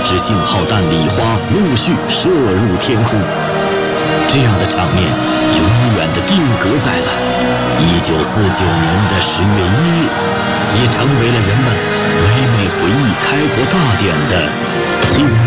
支信号弹礼花陆续射入天空。这样的场面永远地定格在了1949年的10月1日，也成为了人们每每回忆开国大典的经